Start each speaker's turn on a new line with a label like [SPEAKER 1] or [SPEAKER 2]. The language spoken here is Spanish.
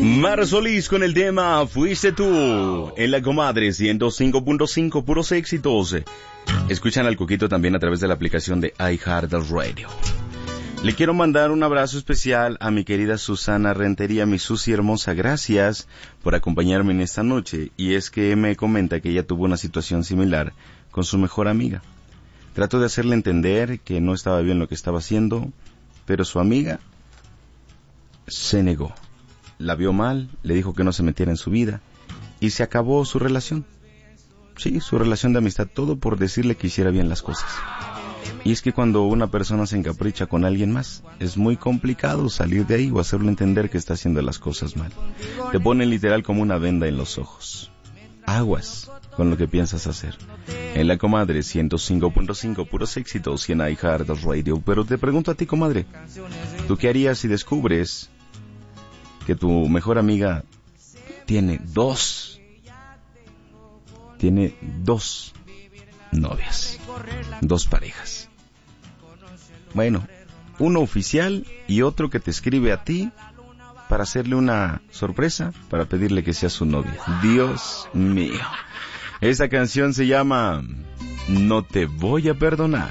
[SPEAKER 1] Mar Solís con el tema Fuiste tú en la Comadre 105.5, puros éxitos. Escuchan al Cuquito también a través de la aplicación de iHeartRadio. Le quiero mandar un abrazo especial a mi querida Susana Rentería, mi Susi hermosa. Gracias por acompañarme en esta noche. Y es que me comenta que ella tuvo una situación similar con su mejor amiga. Trató de hacerle entender que no estaba bien lo que estaba haciendo, pero su amiga se negó. La vio mal, le dijo que no se metiera en su vida y se acabó su relación. Sí, su relación de amistad, todo por decirle que hiciera bien las cosas. Y es que cuando una persona se encapricha con alguien más, es muy complicado salir de ahí o hacerle entender que está haciendo las cosas mal. Te ponen literal como una venda en los ojos. Aguas con lo que piensas hacer. En la Comadre 105.5, puros éxitos y en iHeartRadio. Pero te pregunto a ti, comadre, ¿tú qué harías si descubres que tu mejor amiga tiene dos novias, dos parejas? Bueno, uno oficial y otro que te escribe a ti para hacerle una sorpresa, para pedirle que sea su novia. Dios mío. Esta canción se llama No te voy a perdonar.